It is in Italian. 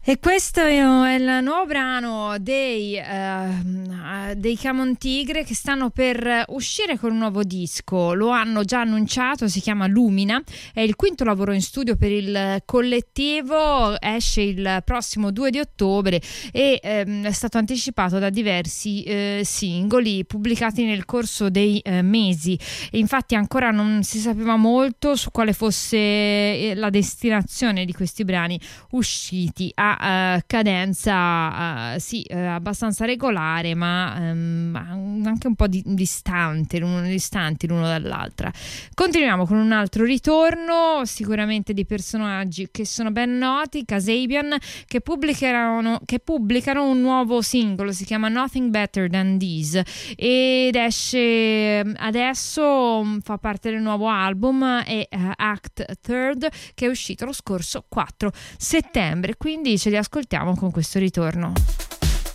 E questo è il nuovo brano dei Camon Tigre, che stanno per uscire con un nuovo disco. Lo hanno già annunciato, si chiama Lumina, è il quinto lavoro in studio per il collettivo, esce il prossimo 2 di ottobre e è stato anticipato da diversi singoli pubblicati nel corso dei mesi. E infatti ancora non si sapeva molto su quale fosse la destinazione di questi brani usciti a cadenza abbastanza regolare, ma anche un po' distanti l'uno dall'altra. Continuiamo con un altro ritorno, sicuramente di personaggi che sono ben noti, Kasabian, che pubblicano un nuovo singolo, si chiama Nothing Better Than This, ed esce adesso, fa parte del nuovo album, è Act Third, che è uscito lo scorso 4 settembre, quindi ce li ascoltiamo con questo ritorno.